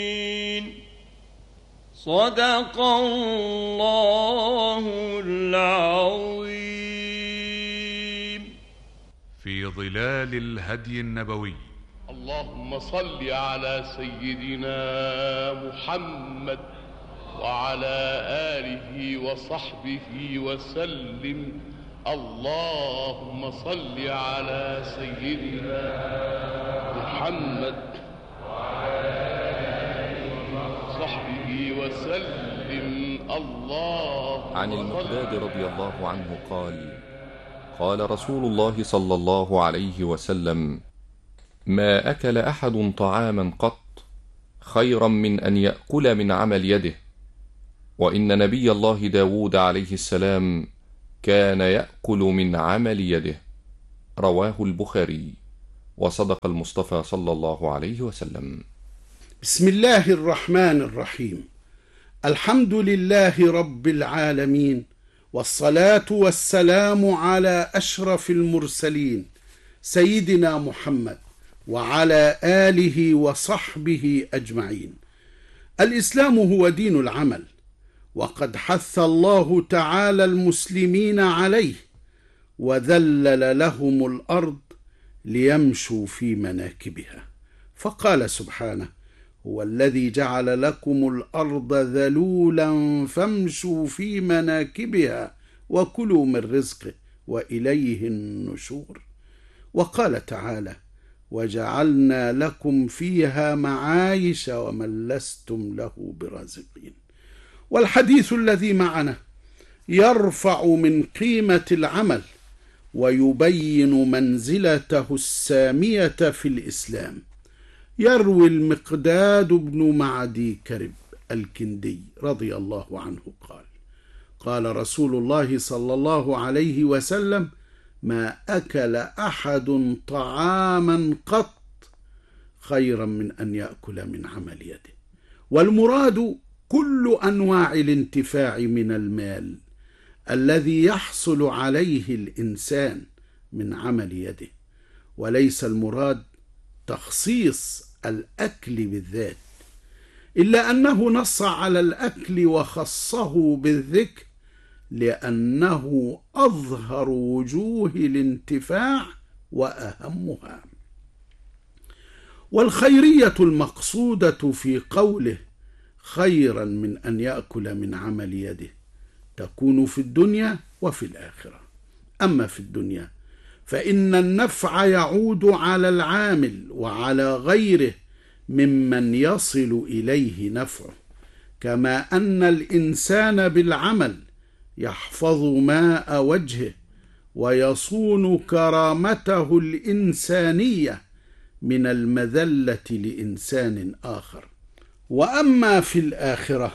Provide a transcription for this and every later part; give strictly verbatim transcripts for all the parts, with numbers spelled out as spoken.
صدق الله العظيم. في ظلال الهدي النبوي. اللهم صل على سيدنا محمد وعلى آله وصحبه وسلم. اللهم صل على سيدنا محمد وعلى آله وصحبه وسلم. الله. عن المقداد رضي الله عنه قال: قال رسول الله صلى الله عليه وسلم: ما أكل أحد طعاما قط خيرا من أن يأكل من عمل يده، وإن نبي الله داود عليه السلام كان يأكل من عمل يده. رواه البخاري. وصدق المصطفى صلى الله عليه وسلم. بسم الله الرحمن الرحيم. الحمد لله رب العالمين، والصلاة والسلام على أشرف المرسلين سيدنا محمد وعلى آله وصحبه أجمعين. الإسلام هو دين العمل، وقد حث الله تعالى المسلمين عليه، وذلل لهم الأرض ليمشوا في مناكبها، فقال سبحانه: هو الذي جعل لكم الأرض ذلولا فامشوا في مناكبها وكلوا من رزقه وإليه النشور. وقال تعالى: وجعلنا لكم فيها معايش ومن لستم له برازقين. والحديث الذي معنا يرفع من قيمة العمل ويبين منزلته السامية في الإسلام. يروي المقداد بن معدي كرب الكندي رضي الله عنه قال: قال رسول الله صلى الله عليه وسلم: ما أكل أحد طعاما قط خيرا من أن يأكل من عمل يده. والمراد كل أنواع الانتفاع من المال الذي يحصل عليه الإنسان من عمل يده، وليس المراد تخصيص الأكل بالذات، إلا أنه نص على الأكل وخصه بالذكر لأنه أظهر وجوه الانتفاع وأهمها. والخيرية المقصودة في قوله خيرا من أن يأكل من عمل يده تكون في الدنيا وفي الآخرة. أما في الدنيا فإن النفع يعود على العامل وعلى غيره ممن يصل إليه نفعه، كما أن الإنسان بالعمل يحفظ ماء وجهه ويصون كرامته الإنسانية من المذلة لإنسان آخر. وأما في الآخرة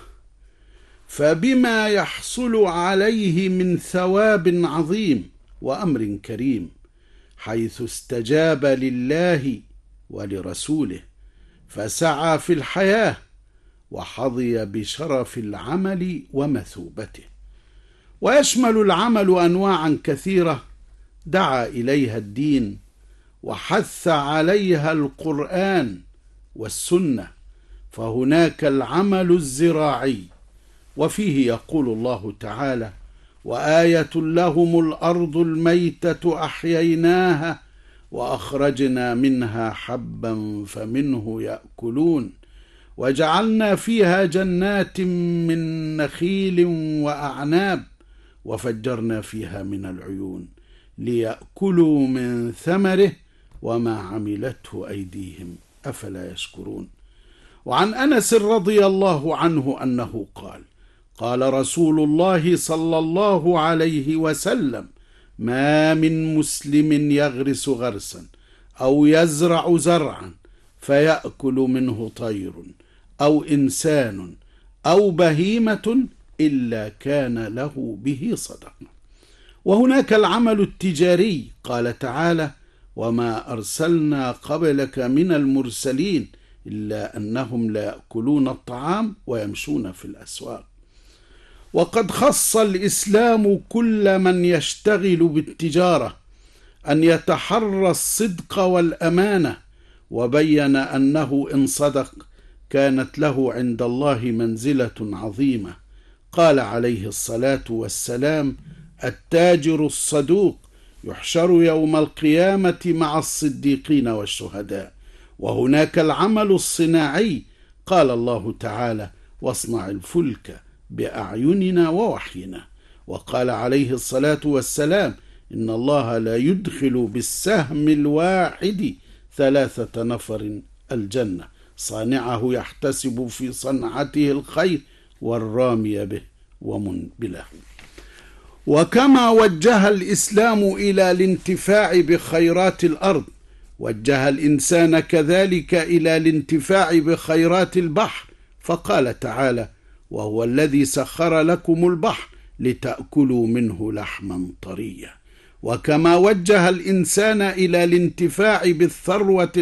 فبما يحصل عليه من ثواب عظيم وأمر كريم، حيث استجاب لله ولرسوله فسعى في الحياة وحظي بشرف العمل ومثوبته. ويشمل العمل أنواعا كثيرة دعا إليها الدين وحث عليها القرآن والسنة، فهناك العمل الزراعي، وفيه يقول الله تعالى: وآية لهم الأرض الميتة أحييناها وأخرجنا منها حبا فمنه يأكلون وجعلنا فيها جنات من نخيل وأعناب وفجرنا فيها من العيون ليأكلوا من ثمره وما عملته أيديهم أفلا يشكرون. وعن أنس رضي الله عنه أنه قال: قال رسول الله صلى الله عليه وسلم: ما من مسلم يغرس غرسا أو يزرع زرعا فيأكل منه طير أو إنسان أو بهيمة إلا كان له به صدقة. وهناك العمل التجاري، قال تعالى: وما أرسلنا قبلك من المرسلين إلا أنهم لا يأكلون الطعام ويمشون في الأسواق. وقد خص الإسلام كل من يشتغل بالتجارة أن يتحرى الصدق والأمانة، وبين أنه إن صدق كانت له عند الله منزلة عظيمة. قال عليه الصلاة والسلام: التاجر الصدوق يحشر يوم القيامة مع الصديقين والشهداء. وهناك العمل الصناعي، قال الله تعالى: واصنع الفلك بأعيننا ووحينا. وقال عليه الصلاة والسلام: إن الله لا يدخل بالسهم الواحد ثلاثة نفر الجنة، صانعه يحتسب في صنعته الخير والرامي به ومنبله. وكما وجه الإسلام إلى الانتفاع بخيرات الأرض، وجه الإنسان كذلك إلى الانتفاع بخيرات البحر، فقال تعالى: وهو الذي سخر لكم البحر لتأكلوا منه لحما طريا. وكما وجه الإنسان إلى الانتفاع بالثروة